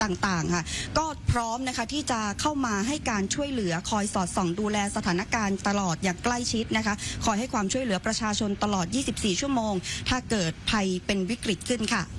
ต่างๆค่ะก็พร้อมนะคะที่จะเข้ามาให้การช่วยเหลือคอยสอดส่องดูแลสถานการณ์ตลอดอย่างใกล้ชิดนะคะคอยให้ความช่วยเหลือประชาชนตลอด 24 ชั่วโมงถ้าเกิดภัยเป็นวิกฤตขึ้นค่ะ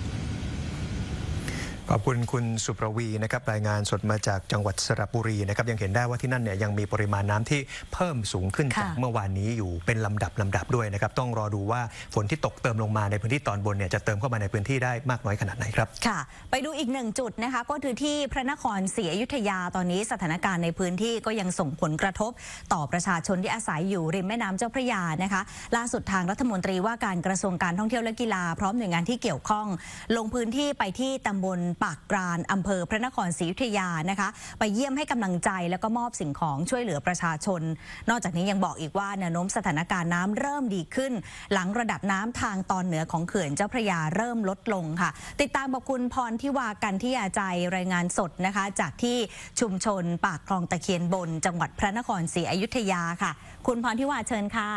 ขอบคุณคุณสุประวีนะครับรายงานสดมาจากจังหวัดสระบุรีนะครับยังเห็นได้ว่าที่นั่นเนี่ยยังมีปริมาณน้ำที่เพิ่มสูงขึ้นจากเมื่อวานนี้อยู่เป็นลำดับด้วยนะครับต้องรอดูว่าฝนที่ตกเติมลงมาในพื้นที่ตอนบนเนี่ยจะเติมเข้ามาในพื้นที่ได้มากน้อยขนาดไหนครับค่ะไปดูอีกหนึ่งจุดนะคะก็คือที่พระนครศรีอยุธยาตอนนี้สถานการณ์ในพื้นที่ก็ยังส่งผลกระทบต่อประชาชนที่อาศัยอยู่ริมแม่น้ำเจ้าพระยานะคะล่าสุดทางรัฐมนตรีว่าการกระทรวงการท่องเที่ยวและกีฬาพร้อมหน่วยงานที่เกี่ยวข้องลงพื้นที่ไปที่ตำบลปากกรานอำเภอพระนครศรีอยุธยานะคะไปเยี่ยมให้กำลังใจแล้วก็มอบสิ่งของช่วยเหลือประชาชนนอกจากนี้ยังบอกอีกว่าแนวโน้มสถานการณ์น้ำเริ่มดีขึ้นหลังระดับน้ำทางตอนเหนือของเขื่อนเจ้าพระยาเริ่มลดลงค่ะติดตามกับคุณพรทิวากันที่อาใจรายงานสดนะคะจากที่ชุมชนปากคลองตะเคียนบนจังหวัดพระนครศรีอยุธยาค่ะคุณพรทิวาเชิญค่ะ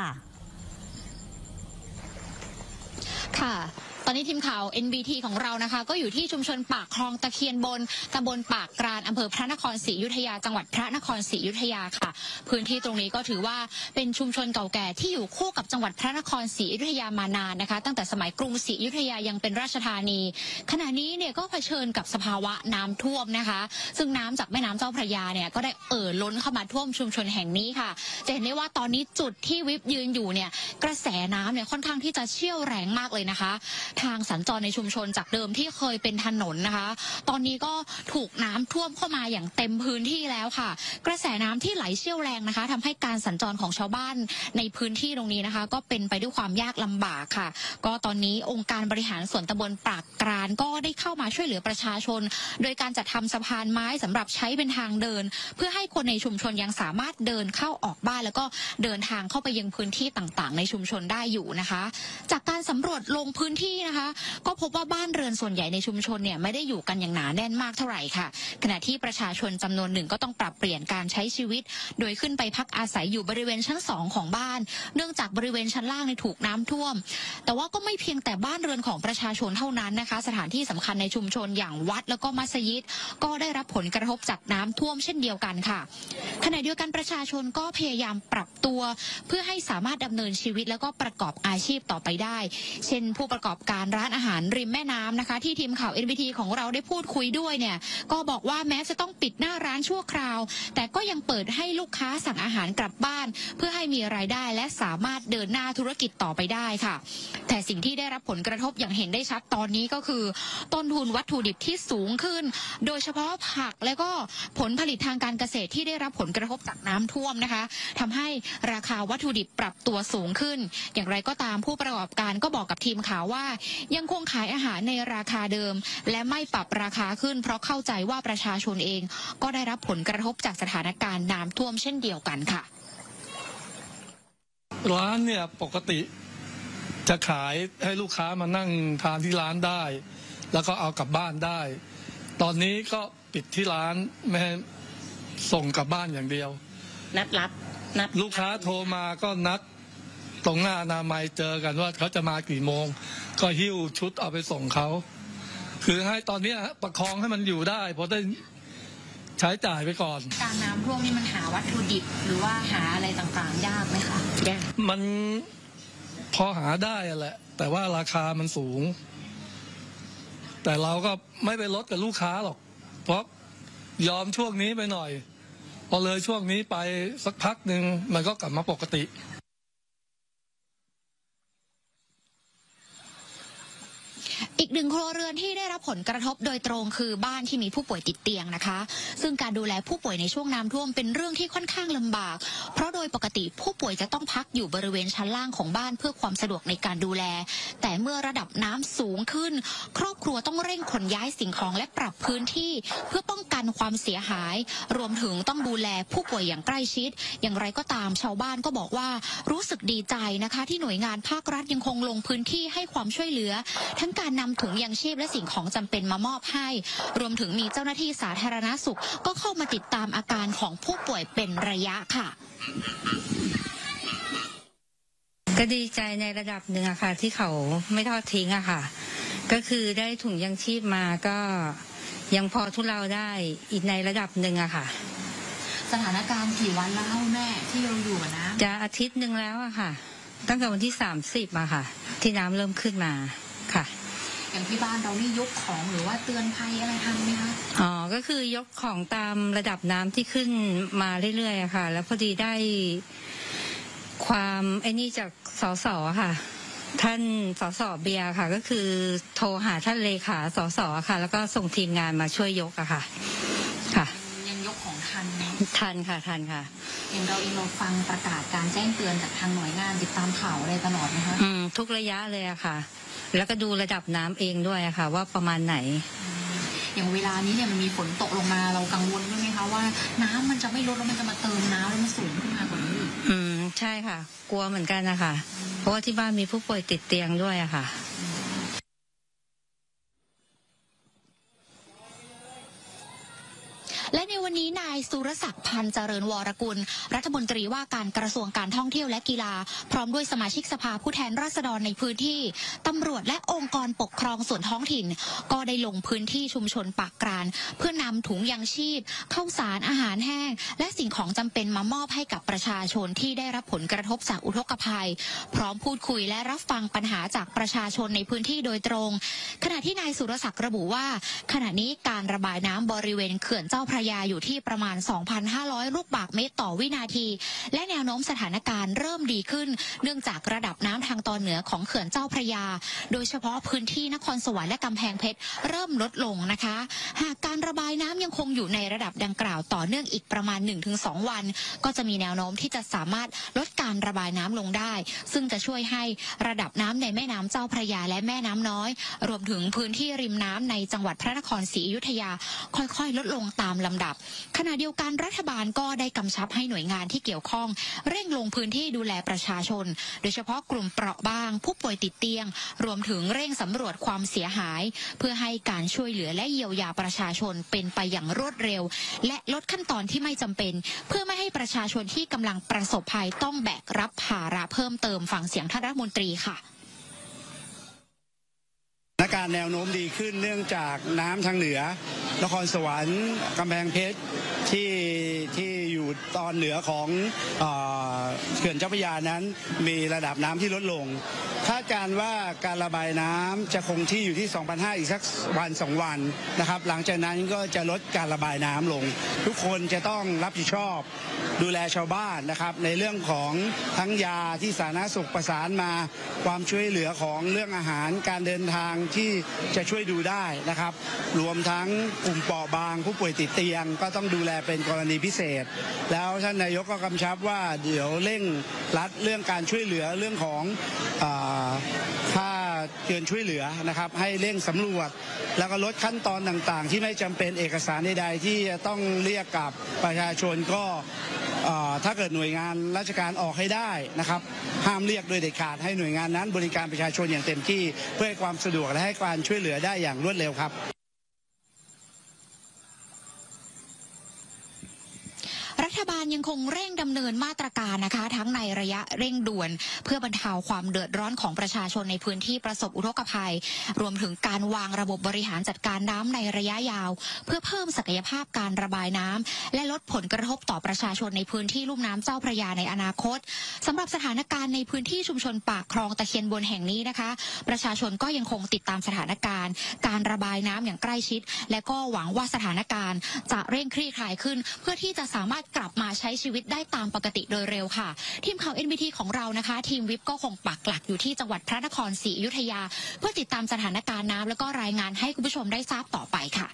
ค่ะตอนนี้ทีมข่าว NBT ของเรานะคะก็อยู่ที่ชุมชนปากคลองตะเคียนบนตำบลปากกรานอำเภอพระนครศรีอยุธยาจังหวัดพระนครศรีอยุธยาค่ะพื้นที่ตรงนี้ก็ถือว่าเป็นชุมชนเก่าแก่ที่อยู่คู่กับจังหวัดพระนครศรีอยุธยามานานนะคะตั้งแต่สมัยกรุงศรีอยุธยายังเป็นราชธานีขณะนี้เนี่ยก็เผชิญกับสภาวะน้ำท่วมนะคะซึ่งน้ำจากแม่น้ำเจ้าพระยาเนี่ยก็ได้ล้นเข้ามาท่วมชุมชนแห่งนี้ค่ะจะเห็นได้ว่าตอนนี้จุดที่วิบยืนอยู่เนี่ยกระแสน้ำเนี่ยค่อนข้างที่จะเชี่ยวแรงมากเลยนะคะทางสัญจรในชุมชนจากเดิมที่เคยเป็นถนนนะคะตอนนี้ก็ถูกน้ำท่วมเข้ามาอย่างเต็มพื้นที่แล้วค่ะกระแสน้ำที่ไหลเชี่ยวแรงนะคะทำให้การสัญจรของชาวบ้านในพื้นที่ตรงนี้นะคะก็เป็นไปด้วยความยากลำบากค่ะก็ตอนนี้องค์การบริหารส่วนตำบลปากกรานก็ได้เข้ามาช่วยเหลือประชาชนโดยการจัดทำสะพานไม้สำหรับใช้เป็นทางเดินเพื่อให้คนในชุมชนยังสามารถเดินเข้าออกบ้านแล้วก็เดินทางเข้าไปยังพื้นที่ต่างๆในชุมชนได้อยู่นะคะจากการสำรวจลงพื้นที่นะคะก็พบว่าบ้านเรือนส่วนใหญ่ในชุมชนเนี่ยไม่ได้อยู่กันอย่างหนาแน่นมากเท่าไหร่ค่ะขณะที่ประชาชนจำนวนหนึ่งก็ต้องปรับเปลี่ยนการใช้ชีวิตโดยขึ้นไปพักอาศัยอยู่บริเวณชั้น2ของบ้านเนื่องจากบริเวณชั้นล่างถูกน้ำท่วมแต่ว่าก็ไม่เพียงแต่บ้านเรือนของประชาชนเท่านั้นนะคะสถานที่สำคัญในชุมชนอย่างวัดแล้วก็มัสยิดก็ได้รับผลกระทบจากน้ำท่วมเช่นเดียวกันค่ะขณะเดียวกันประชาชนก็พยายามปรับตัวเพื่อให้สามารถดำเนินชีวิตแล้วก็ประกอบอาชีพต่อไปได้เช่นผู้ประกอบการร้านอาหารริมแม่น้ำนะคะที่ทีมข่าว NBT ของเราได้พูดคุยด้วยเนี่ยก็บอกว่าแม้จะต้องปิดหน้าร้านชั่วคราวแต่ก็ยังเปิดให้ลูกค้าสั่งอาหารกลับบ้านเพื่อให้มีรายได้และสามารถเดินหน้าธุรกิจต่อไปได้ค่ะแต่สิ่งที่ได้รับผลกระทบอย่างเห็นได้ชัดตอนนี้ก็คือต้นทุนวัตถุดิบที่สูงขึ้นโดยเฉพาะผักและก็ผลผลิตทางการเกษตรที่ได้รับผลกระทบจากน้ำท่วมนะคะทำให้ราคาวัตถุดิบปรับตัวสูงขึ้นอย่างไรก็ตามผู้ประกอบการก็บอกกับทีมข่าวว่ายังคงขายอาหารในราคาเดิมและไม่ปรับราคาขึ้นเพราะเข้าใจว่าประชาชนเองก็ได้รับผลกระทบจากสถานการณ์น้ำท่วมเช่นเดียวกันค่ะร้านเนี่ยปกติจะขายให้ลูกค้ามานั่งทานที่ร้านได้แล้วก็เอากลับบ้านได้ตอนนี้ก็ปิดที่ร้านไม่ให้ส่งกลับบ้านอย่างเดียวนัดลูกค้าโทรมาก็นัดตรงหน้าอนามัยเจอกันว่าเขาจะมากี่โมงก็หิ้วชุดเอาไปส่งเขาคือให้ตอนนี้ประคองให้มันอยู่ได้เพราะได้ใช้จ่ายไปก่อนการน้ำท่วมนี่มันหาวัตถุดิบหรือว่าหาอะไรต่างๆยากไหมคะยากมันพอหาได้แหละแต่ว่าราคามันสูงแต่เราก็ไม่ไปลดกับลูกค้าหรอกเพราะยอมช่วงนี้ไปหน่อยพอเลยช่วงนี้ไปสักพักหนึ่งมันก็กลับมาปกติอีกหนึ่งครัวเรือนที่ได้รับผลกระทบโดยตรงคือบ้านที่มีผู้ป่วยติดเตียงนะคะซึ่งการดูแลผู้ป่วยในช่วงน้ำท่วมเป็นเรื่องที่ค่อนข้างลำบากเพราะโดยปกติผู้ป่วยจะต้องพักอยู่บริเวณชั้นล่างของบ้านเพื่อความสะดวกในการดูแลแต่เมื่อระดับน้ำสูงขึ้นครอบครัวต้องเร่งขนย้ายสิ่งของและปรับพื้นที่เพื่อป้องกันความเสียหายรวมถึงต้องดูแลผู้ป่วยอย่างใกล้ชิดอย่างไรก็ตามชาวบ้านก็บอกว่ารู้สึกดีใจนะคะที่หน่วยงานภาครัฐยังคงลงพื้นที่ให้ความช่วยเหลือทั้งการนำถุงยางชีพและสิ่งของจำเป็นมามอบให้รวมถึงมีเจ้าหน้าที่สาธารณสุขก็เข้ามาติดตามอาการของผู้ป่วยเป็นระยะค่ะก็ดีใจในระดับหนึ่งอะค่ะที่เขาไม่ทอดทิ้งอะค่ะก็คือได้ถุงยางชีพมาก็ยังพอทุเลาได้อีกในระดับหนึ่งอะค่ะสถานการณ์กี่วันแล้วคะแม่ที่เราอยู่นะจะอาทิตย์หนึ่งแล้วอะค่ะ ตั้งแต่วันที่30อะค่ะ ที่น้ำเริ่มขึ้นมาค่ะอย่างที่บ้านเรานี่ยกของหรือว่าเตือนภัยอะไรทำไหมคะอ๋อก็คือยกของตามระดับน้ำที่ขึ้นมาเรื่อยๆอะค่ะ แล้วพอดีได้ความไอ้นี่จากสสค่ะ ท่านสสเบียร์ค่ะ ก็คือโทรหาท่านเลขาสสค่ะ แล้วก็ส่งทีมงานมาช่วยยกอะค่ะค่ะยังยกของทันไหมทันค่ะทันค่ะเห็นเราเองเราฟังประกาศการแจ้งเตือนจากทางหน่วยงานติดตามข่าวอะไรตลอดไหมคะทุกระยะเลยอะค่ะ แล้วก็ดูระดับน้ำเองด้วยอะค่ะ ว่าประมาณไหนอย่างเวลานี้เนี่ยมันมีฝนตกลงมาเรากังวลด้วยไหมคะว่าน้ำมันจะไม่ลดแล้วมันจะมาเติมน้ำแล้วมันสูงขึ้นมากว่านี้อีกใช่ค่ะ กลัวเหมือนกันนะคะเพราะว่าที่บ้านมีผู้ป่วยติดเตียงด้วยอะค่ะและในวันนี้นายสุรศักดิ์พันธ์เจริญวรกุลรัฐมนตรีว่าการกระทรวงการท่องเที่ยวและกีฬาพร้อมด้วยสมาชิกสภาผู้แทนราษฎรในพื้นที่ตำรวจและองค์กรปกครองส่วนท้องถิ่นก็ได้ลงพื้นที่ชุมชนปากกรานเพื่อนำถุงยางชีพข้าวสารอาหารแห้งและสิ่งของจำเป็นมามอบให้กับประชาชนที่ได้รับผลกระทบจากอุทกภัยพร้อมพูดคุยและรับฟังปัญหาจากประชาชนในพื้นที่โดยตรงขณะที่นายสุรศักดิ์ระบุว่าขณะนี้การระบายน้ำบริเวณเขื่อนเจ้าพระยาอยู่ที่ประมาณ 2,500 ลูกบาศก์เมตรต่อวินาทีและแนวโน้มสถานการณ์เริ่มดีขึ้นเนื่องจากระดับน้ำทางตอนเหนือของเขื่อนเจ้าพระยาโดยเฉพาะพื้นที่นครสวรรค์และกำแพงเพชรเริ่มลดลงนะคะหากการระบายน้ำยังคงอยู่ในระดับดังกล่าวต่อเนื่องอีกประมาณ 1-2 วันก็จะมีแนวโน้มที่จะสามารถลดการระบายน้ำลงได้ซึ่งจะช่วยให้ระดับน้ำในแม่น้ำเจ้าพระยาและแม่น้ำน้อยรวมถึงพื้นที่ริมน้ำในจังหวัดพระนครศรีอยุธยาค่อยๆลดลงตามลำดับขณะเดียวกันรัฐบาลก็ได้กำชับให้หน่วยงานที่เกี่ยวข้องเร่งลงพื้นที่ดูแลประชาชนโดยเฉพาะกลุ่มเปราะบางผู้ป่วยติดเตียงรวมถึงเร่งสำรวจความเสียหายเพื่อให้การช่วยเหลือและเยียวยาประชาชนเป็นไปอย่างรวดเร็วและลดขั้นตอนที่ไม่จำเป็นเพื่อไม่ให้ประชาชนที่กำลังประสบภัยต้องแบกรับภาระเพิ่มเติมฟังเสียงท่านรัฐมนตรีค่ะสถานการณ์แนวโน้มดีขึ้นเนื่องจากน้ำทางเหนือนครสวรรค์กำแพงเพชรที่อยู่ตอนเหนือของเขื่อนเจ้าพระยานั้นมีระดับน้ำที่ลดลงคาดการณ์ว่าการระบายน้ำจะคงที่อยู่ที่ 2,500 อีกสักวัน2 วันนะครับหลังจากนั้นก็จะลดการระบายน้ำลงทุกคนจะต้องรับผิดชอบดูแลชาวบ้านนะครับในเรื่องของทั้งยาที่สาธารณสุขประสานมาความช่วยเหลือของเรื่องอาหารการเดินทางที่จะช่วยดูได้นะครับรวมทั้งกลุ่มเปราะบางผู้ป่วยติดเตียงก็ต้องดูแลเป็นกรณีพิเศษแล้วท่านนายกก็กำชับว่าเดี๋ยวเร่งรัดเรื่องการช่วยเหลือเรื่องของค่าเกินช่วยเหลือนะครับให้เร่งสำรวจแล้วก็ลดขั้นตอนต่างๆที่ไม่จำเป็นเอกสารใดๆที่จะต้องเรียกกับประชาชนก็ถ้าเกิดหน่วยงานราชการออกให้ได้นะครับห้ามเรียกโดยเด็ดขาดให้หน่วยงานนั้นบริการประชาชนอย่างเต็มที่เพื่อให้ความสะดวกและให้การช่วยเหลือได้อย่างรวดเร็วครับรัฐบาลยังคงเร่งดำเนินมาตรการนะคะทั้งในระยะเร่งด่วนเพื่อบรรเทาความเดือดร้อนของประชาชนในพื้นที่ประสบอุทกภัยรวมถึงการวางระบบบริหารจัดการน้ำในระยะยาวเพื่อเพิ่มศักยภาพการระบายน้ำและลดผลกระทบต่อประชาชนในพื้นที่ลุ่มน้ำเจ้าพระยาในอนาคตสำหรับสถานการณ์ในพื้นที่ชุมชนปากคลองตะเคียนบนแห่งนี้นะคะประชาชนก็ยังคงติดตามสถานการณ์การระบายน้ำอย่างใกล้ชิดและก็หวังว่าสถานการณ์จะเร่งคลี่คลายขึ้นเพื่อที่จะสามารถกลับมาใช้ชีวิตได้ตามปกติโดยเร็วค่ะทีมข่าว NBT ของเรานะคะทีมวิปก็คงปักหลักอยู่ที่จังหวัดพระนครศรีอยุธยาเพื่อติดตามสถานการณ์น้ำแล้วก็รายงานให้คุณผู้ชมได้ทราบต่อไปค่ะ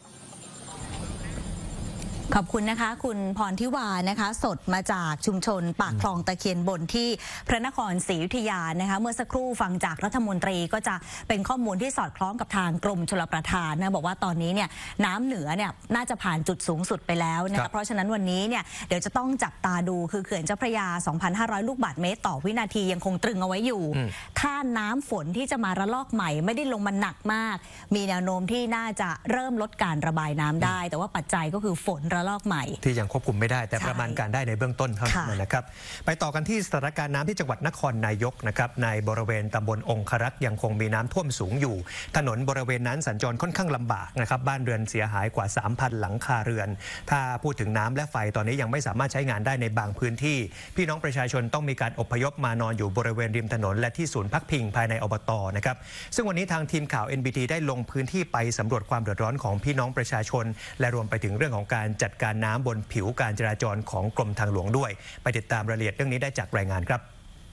ขอบคุณนะคะคุณพรทิวานะคะสดมาจากชุมชนปากคลองตะเคียนบนที่พระนครศรีอยุธยานะคะเมื่อสักครู่ฟังจากรัฐมนตรีก็จะเป็นข้อมูลที่สอดคล้องกับทางกรมชลประทานนะบอกว่าตอนนี้เนี่ยน้ำเหนือเนี่ยน่าจะผ่านจุดสูงสุดไปแล้วนะคะเพราะฉะนั้นวันนี้เนี่ยเดี๋ยวจะต้องจับตาดูคือเขื่อนเจ้าพระยา 2,500 ลูกบาศก์เมตรต่อวินาทียังคงตรึงเอาไว้อยู่ถ้าน้ำฝนที่จะมาระลอกใหม่ไม่ได้ลงมาหนักมากมีแนวโน้มที่น่าจะเริ่มลดการระบายน้ำได้แต่ว่าปัจจัยก็คือฝนระระลอกใหม่ที่ยังควบคุมไม่ได้แต่ประมาณการได้ในเบื้องต้นเท่านั้นนะครับไปต่อกันที่สถานการณ์น้ำที่จังหวัดนครนายกนะครับในบริเวณตำบลองครักษ์ยังคงมีน้ำท่วมสูงอยู่ถนนบริเวณนั้นสัญจรค่อนข้างลำบากนะครับบ้านเรือนเสียหายกว่า 3,000 หลังคาเรือนถ้าพูดถึงน้ำและไฟตอนนี้ยังไม่สามารถใช้งานได้ในบางพื้นที่พี่น้องประชาชนต้องมีการอพยพมานอนอยู่บริเวณริมถนนและที่ศูนย์พักพิงภายในอบต.นะครับซึ่งวันนี้ทางทีมข่าว NBT ได้ลงพื้นที่ไปสำรวจความเดือดร้อนของพี่น้องประชาชนและรวมไปถึงเรื่องของการจัดการน้ำบนผิวการจราจรของกรมทางหลวงด้วยไปติดตามรายละเอียดเรื่องนี้ได้จากรายงานครับ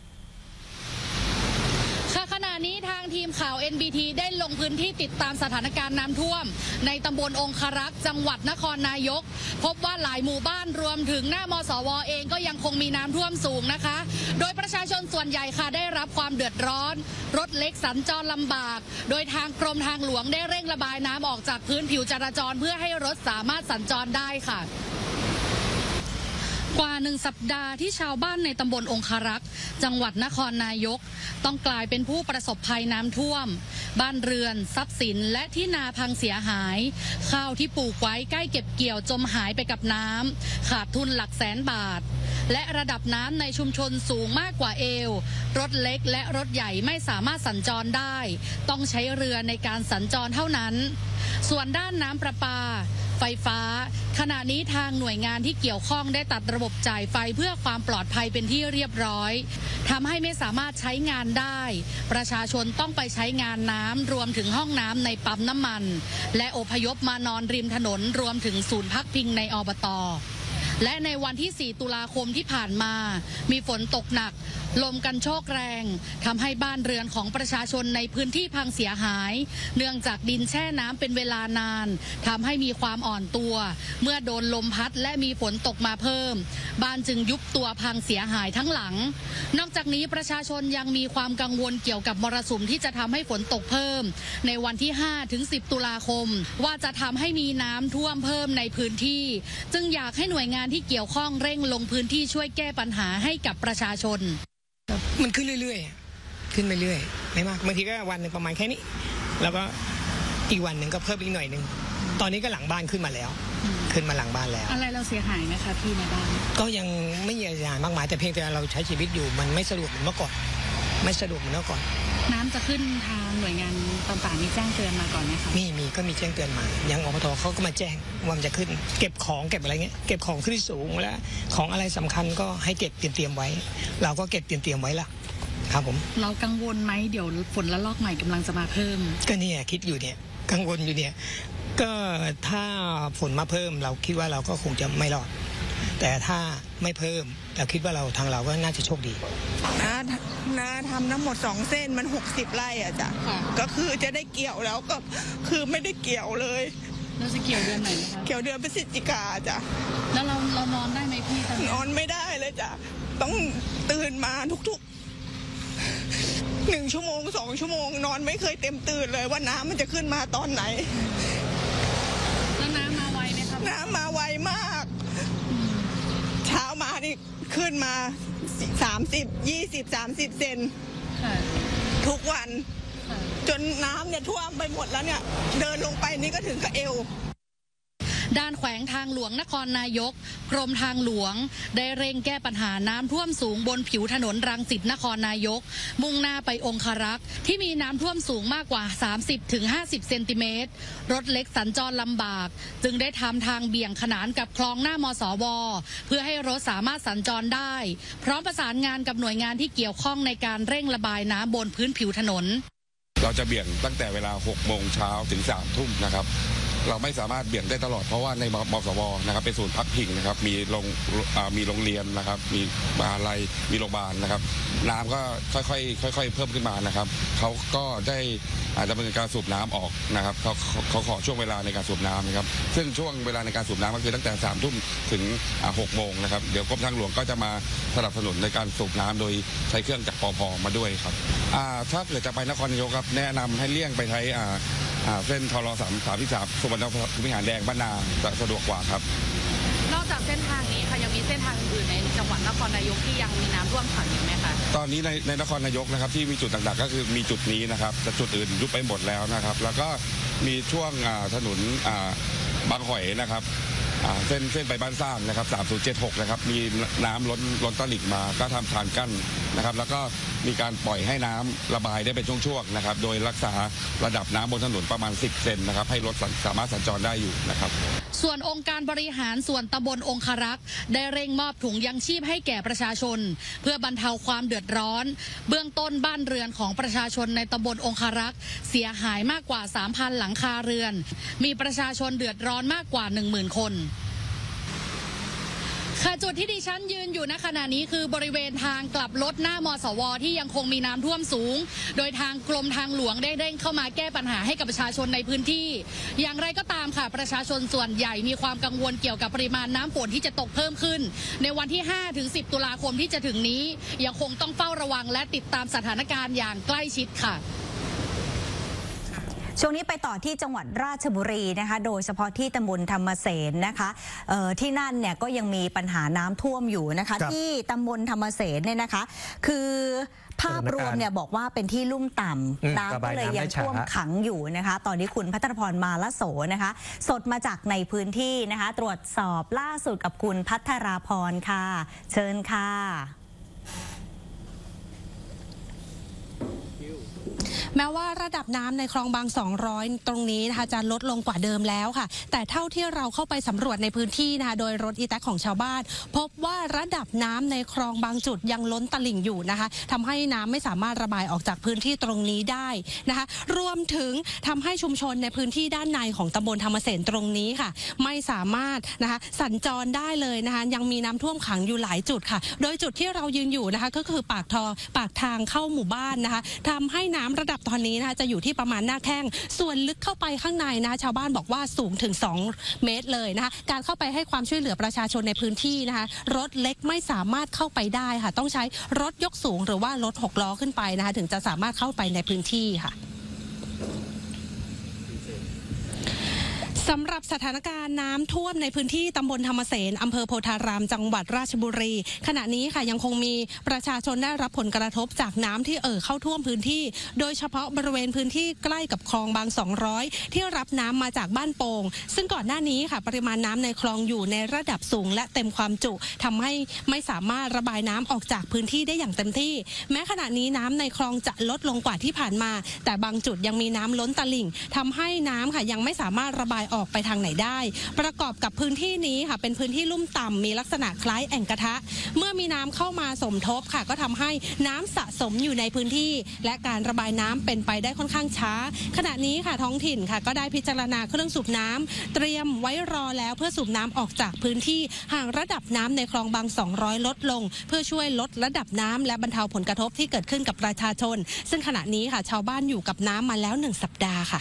ขณะนี้ทางทีมข่าว NBT ได้ลงพื้นที่ติดตามสถานการณ์น้ำท่วมในตำบลองครักษ์จังหวัดนครนายกพบว่าหลายหมู่บ้านรวมถึงหน้ามสว.เองก็ยังคงมีน้ำท่วมสูงนะคะโดยประชาชนส่วนใหญ่ค่ะได้รับความเดือดร้อนรถเล็กสัญจรลำบากโดยทางกรมทางหลวงได้เร่งระบายน้ำออกจากพื้นผิวจราจรเพื่อให้รถสามารถสัญจรได้ค่ะกว่า1 สัปดาห์ที่ชาวบ้านในตำบลองครักษ์จังหวัดนครนายกต้องกลายเป็นผู้ประสบภัยน้ำท่วมบ้านเรือนทรัพย์สินและที่นาพังเสียหายข้าวที่ปลูกไว้ใกล้เก็บเกี่ยวจมหายไปกับน้ำขาดทุนหลักแสนบาทและระดับน้ำในชุมชนสูงมากกว่าเอวรถเล็กและรถใหญ่ไม่สามารถสัญจรได้ต้องใช้เรือในการสัญจรเท่านั้นส่วนด้านน้ำประปาไฟฟ้าขณะนี้ทางหน่วยงานที่เกี่ยวข้องได้ตัดระบบจ่ายไฟเพื่อความปลอดภัยเป็นที่เรียบร้อยทำให้ไม่สามารถใช้งานได้ประชาชนต้องไปใช้งานน้ำรวมถึงห้องน้ำในปั๊มน้ำมันและอพยพมานอนริมถนนรวมถึงศูนย์พักพิงในอบต.และในวันที่4 ตุลาคมที่ผ่านมามีฝนตกหนักลมกันโชกแรงทำให้บ้านเรือนของประชาชนในพื้นที่พังเสียหายเนื่องจากดินแช่น้ำเป็นเวลานานทำให้มีความอ่อนตัวเมื่อโดนลมพัดและมีฝนตกมาเพิ่มบ้านจึงยุบตัวพังเสียหายทั้งหลังนอกจากนี้ประชาชนยังมีความกังวลเกี่ยวกับมรสุมที่จะทำให้ฝนตกเพิ่มในวันที่5 ถึง 10 ตุลาคมว่าจะทำให้มีน้ำท่วมเพิ่มในพื้นที่จึงอยากให้หน่วยงานที่เกี่ยวข้องเร่งลงพื้นที่ช่วยแก้ปัญหาให้กับประชาชนมันขึ้นเรื่อยๆขึ้นไปเรื่อยไม่มากบางทีก็วันหนึ่งประมาณแค่นี้แล้วก็อีกวันหนึ่งก็เพิ่มอีกหน่อยหนึ่งตอนนี้ก็หลังบ้านขึ้นมาแล้วขึ้นมาหลังบ้านแล้วอะไรเราเสียหายไหมคะพี่ในบ้านก็ยังไม่เสียหายมากมายแต่เพียงแต่เราใช้ชีวิตอยู่มันไม่สะดวกเหมือนเมื่อก่อนไม่สะดวกเหมือนเมื่อก่อนน้ำจะขึ้นทางหน่วยงานต่างๆมีแจ้งเตือนมาก่อนไหมคะมีก็มีแจ้งเตือนมายังอบต.เขาก็มาแจ้งว่ามันจะขึ้นเก็บของเก็บอะไรเงี้ยเก็บของขึ้นสูงแล้วของอะไรสำคัญก็ให้เก็บเตรียมไว้เราก็เก็บเตรียมไว้ละครับผมเรากังวลไหมเดี๋ยวฝนระลอกใหม่กำลังจะมาเพิ่มก็เนี่ยคิดอยู่เนี่ยกังวลอยู่เนี่ยก็ถ้าฝนมาเพิ่มเราคิดว่าเราก็คงจะไม่รอดแต่ถ้าไม่เพิ่มเราคิดว่าทางเราก็น่าจะโชคดีนาทำทั้งหมด2 เส้นมัน60 ไร่อ่ะจ้ะก็คือจะได้เกี่ยวแล้วก็คือไม่ได้เกี่ยวเลยเราจะเกี่ยวเดือนไหนคะเกี่ยวเดือนพฤศจิกาจ้ะแล้วเรานอนได้ไหมพี่นอนไม่ได้เลยจ้ะต้องตื่นมาทุก1 ชั่วโมง 2 ชั่วโมงนอนไม่เคยเต็มตื่นเลยว่าน้ำมันจะขึ้นมาตอนไหนแล้วน้ำมาไวไหมครับน้ำมาไวมากเช้ามานี่ขึ้นมา20-30 เซนทุกวันจนน้ำเนี่ยท่วมไปหมดแล้วเนี่ยเดินลงไปนี่ก็ถึงกับเอวด้านแขวงทางหลวงนครนายกกรมทางหลวงได้เร่งแก้ปัญหาน้ำท่วมสูงบนผิวถนนรังสิตนครนายกมุ่งหน้าไปองครักษ์ที่มีน้ำท่วมสูงมากกว่า 30-50 เซนติเมตรรถเล็กสัญจรลำบากจึงได้ทำทางเบี่ยงขนานกับคลองหน้ามสว.เพื่อให้รถสามารถสัญจรได้พร้อมประสานงานกับหน่วยงานที่เกี่ยวข้องในการเร่งระบายน้ำบนพื้นผิวถนนเราจะเบี่ยงตั้งแต่เวลา 6 โมงเช้าถึง 3 ทุ่มนะครับเราไม่สามารถเบี่ยงได้ตลอดเพราะว่าในมสว.นะครับเป็นศูนย์พักพิงนะครับมีโรงเรียนนะครับมีมหาลัยมีโรงพยาบาลนะครับน้ำก็ค่อยๆเพิ่มขึ้นมานะครับเขาก็ได้ดำเนินการสูบน้ำออกนะครับเขาขอช่วงเวลาในการสูบน้ำนะครับซึ่งช่วงเวลาในการสูบน้ำก็คือตั้งแต่ 3 ทุ่มถึง 6 โมงนะครับเดี๋ยวกรมทางหลวงก็จะมาสนับสนุนในการสูบน้ำโดยใช้เครื่องจากปพ.มาด้วยครับถ้าเกิดจะไปนครนายกครับแนะนำให้เลี่ยงไปใช้เส้นทร33สุวรรณวิหารแดงบ้านนาจะสะดวกกว่าครับนอกจากเส้นทางนี้ค่ะยังมีเส้นทางอื่นในจังหวัดนครนายกที่ยังมีน้ำท่วมขังอยู่ไหมคะตอนนี้ในนครนายกนะครับที่มีจุดต่างๆก็คือมีจุดนี้นะครับแต่จุดอื่นยุบไปหมดแล้วนะครับแล้วก็มีช่วงถนนบางหอยนะครับเส้นไปบ้านสร้างนะครับ3076นะครับมีน้ำล้นตลิ่งมาก็ทำทางกั้นนะครับแล้วก็มีการปล่อยให้น้ำระบายได้เป็นช่วงๆนะครับโดยรักษาระดับน้ำบนถนนประมาณ10 เซนนะครับให้รถสามารถสัญจรได้อยู่นะครับส่วนองค์การบริหารส่วนตำบลองคารักษ์ได้เร่งมอบถุงยังชีพให้แก่ประชาชนเพื่อบรรเทาความเดือดร้อนเบื้องต้นบ้านเรือนของประชาชนในตำบลองคารักษ์เสียหายมากกว่า 3,000 หลังคาเรือนมีประชาชนเดือดร้อนมากกว่า 10,000 คนค่ะจุดที่ดิฉันยืนอยู่ณขณะนี้คือบริเวณทางกลับรถหน้ามสวที่ยังคงมีน้ำท่วมสูงโดยทางกรมทางหลวงได้เร่งเข้ามาแก้ปัญหาให้กับประชาชนในพื้นที่อย่างไรก็ตามค่ะประชาชนส่วนใหญ่มีความกังวลเกี่ยวกับปริมาณน้ำฝนที่จะตกเพิ่มขึ้นในวันที่ 5-10 ตุลาคมที่จะถึงนี้ยังคงต้องเฝ้าระวังและติดตามสถานการณ์อย่างใกล้ชิดค่ะช่วงนี้ไปต่อที่จังหวัดราชบุรีนะคะโดยเฉพาะที่ตำบลธรรมเสนนะคะที่นั่นเนี่ยก็ยังมีปัญหาน้ำท่วมอยู่นะคะที่ตำบลธรรมเสนเนี่ยนะคะคือภาพรวมเนี่ยบอกว่าเป็นที่ลุ่มต่ำน้ำก็เลยยังท่วมขังอยู่นะคะตอนนี้คุณภัทรพรมาละโสนะคะสดมาจากในพื้นที่นะคะตรวจสอบล่าสุดกับคุณภัทราพรค่ะเชิญค่ะแม้ว่าระดับน้ำในคลองบาง200ตรงนี้นะคะจะลดลงกว่าเดิมแล้วค่ะแต่เท่าที่เราเข้าไปสำรวจในพื้นที่นะคะโดยรถอีแต๊กของชาวบ้านพบว่าระดับน้ำในคลองบางจุดยังล้นตลิ่งอยู่นะคะทำให้น้ำไม่สามารถระบายออกจากพื้นที่ตรงนี้ได้นะคะรวมถึงทำให้ชุมชนในพื้นที่ด้านในของตำบลธรรมเสนตรงนี้ค่ะไม่สามารถนะคะสัญจรได้เลยนะคะยังมีน้ำท่วมขังอยู่หลายจุดค่ะโดยจุดที่เรายืนอยู่นะคะก็คือปากทางเข้าหมู่บ้านนะคะทำให้น้ำระดับตอนนี้นะคะจะอยู่ที่ประมาณหน้าแข้งส่วนลึกเข้าไปข้างในนะคะชาวบ้านบอกว่าสูงถึง2 เมตรเลยนะคะการเข้าไปให้ความช่วยเหลือประชาชนในพื้นที่นะคะรถเล็กไม่สามารถเข้าไปได้ค่ะต้องใช้รถยกสูงหรือว่ารถ6 ล้อขึ้นไปนะคะถึงจะสามารถเข้าไปในพื้นที่ค่ะสำหรับสถานการณ์น้ำท่วมในพื้นที่ตำบลธรรมเสนอำเภอโพธารามจังหวัดราชบุรีขณะนี้ค่ะยังคงมีประชาชนได้รับผลกระทบจากน้ำที่เข้าท่วมพื้นที่โดยเฉพาะบริเวณพื้นที่ใกล้กับคลองบาง200ที่รับน้ำมาจากบ้านโป่งซึ่งก่อนหน้านี้ค่ะปริมาณน้ำในคลองอยู่ในระดับสูงและเต็มความจุทำให้ไม่สามารถระบายน้ำออกจากพื้นที่ได้อย่างเต็มที่แม้ขณะนี้น้ำในคลองจะลดลงกว่าที่ผ่านมาแต่บางจุดยังมีน้ำล้นตลิ่งทำให้น้ำค่ะยังไม่สามารถระบายออกไปทางไหนได้ประกอบกับพื้นที่นี้ค่ะเป็นพื้นที่ลุ่มต่ำมีลักษณะคล้ายแอ่งกระทะเมื่อมีน้ำเข้ามาสมทบค่ะก็ทำให้น้ำสะสมอยู่ในพื้นที่และการระบายน้ำเป็นไปได้ค่อนข้างช้าขณะนี้ค่ะท้องถิ่นค่ะก็ได้พิจารณาเครื่องสูบน้ำเตรียมไว้รอแล้วเพื่อสูบน้ำออกจากพื้นที่หากระดับน้ำในคลองบาง200ลดลงเพื่อช่วยลดระดับน้ำและบรรเทาผลกระทบที่เกิดขึ้นกับประชาชนซึ่งขณะนี้ค่ะชาวบ้านอยู่กับน้ำมาแล้ว1 สัปดาห์ค่ะ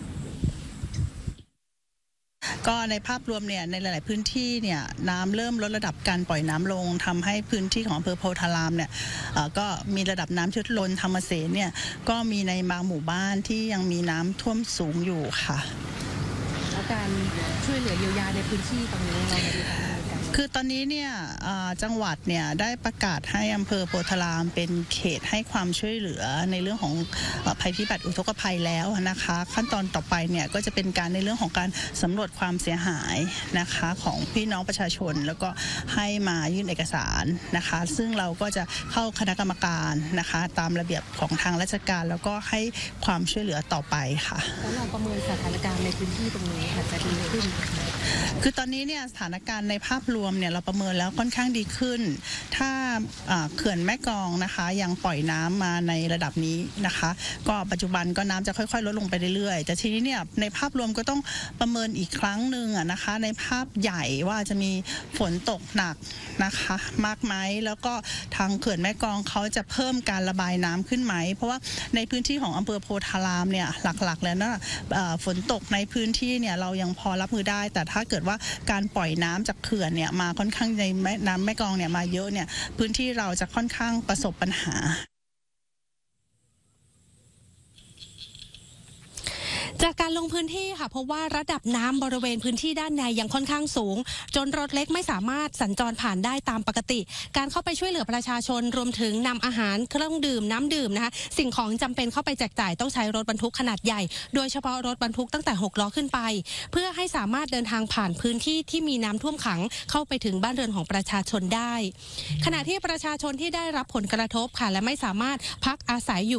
ก็ในภาพรวมเนี่ยในหลายๆพื้นที่เนี่ยน้ำเริ่มลดระดับการปล่อยน้ำลงทำให้พื้นที่ของอำเภอโพธารามเนี่ยก็มีระดับน้ำชุดล้นธรรมเสนเนี่ยก็มีในบางหมู่บ้านที่ยังมีน้ำท่วมสูงอยู่ค่ะแล้วการช่วยเหลือเยียวยาในพื้นที่ตรงนี้เราคือตอนนี้เนี่ยจังหวัดเนี่ยได้ประกาศให้อำเภอโพธารามเป็นเขตให้ความช่วยเหลือในเรื่องของภัยพิบัติอุทกภัยแล้วนะคะขั้นตอนต่อไปเนี่ยก็จะเป็นการในเรื่องของการสำรวจความเสียหายนะคะของพี่น้องประชาชนแล้วก็ให้มายื่นเอกสารนะคะซึ่งเราก็จะเข้าคณะกรรมการนะคะตามระเบียบของทางราชการแล้วก็ให้ความช่วยเหลือต่อไปค่ะแล้วเราประเมินสถานการณ์ในพื้นที่ตรงนี้ค่ะจะดีขึ้นคือตอนนี้เนี่ยสถานการณ์ในภาพรวมเนี่ยเราประเมินแล้วค่อนข้างดีขึ้นถ้าเขื่อนแม่กลองนะคะยังปล่อยน้ำมาในระดับนี้นะคะก็ปัจจุบันก็น้ำจะค่อยๆลดลงไปเรื่อยๆแต่ทีนี้เนี่ยในภาพรวมก็ต้องประเมินอีกครั้งหนึ่งนะคะในภาพใหญ่ว่าจะมีฝนตกหนักนะคะมากไหมแล้วก็ทางเขื่อนแม่กลองเขาจะเพิ่มการระบายน้ำขึ้นไหมเพราะว่าในพื้นที่ของอำเภอโพธารามเนี่ยหลักๆแล้วนะฝนตกในพื้นที่เนี่ยเรายังพอรับมือได้แต่ถ้าเกิดว่าการปล่อยน้ำจากเขื่อนเนี่ยมาค่อนข้างในน้ำแม่กลองเนี่ยมาเยอะเนี่ยพื้นที่เราจะค่อนข้างประสบปัญหาจากการลงพื้นที่ค่ะพบว่าระดับน้ำบริเวณพื้นที่ด้านในยังค่อนข้างสูงจนรถเล็กไม่สามารถสัญจรผ่านได้ตามปกติการเข้าไปช่วยเหลือประชาชนรวมถึงนำอาหารเครื่องดื่มน้ำดื่มนะคะสิ่งของจำเป็นเข้าไปแจกจ่ายต้องใช้รถบรรทุกขนาดใหญ่โดยเฉพาะรถบรรทุกตั้งแต่6ล้อขึ้นไปเพื่อให้สามารถเดินทางผ่านพื้นที่ที่มีน้ำท่วมขังเข้าไปถึงบ้านเรือนของประชาชนได้ขณะที่ประชาชนที่ได้รับผลกระทบค่ะและไม่สามารถพักอาศัยอยู่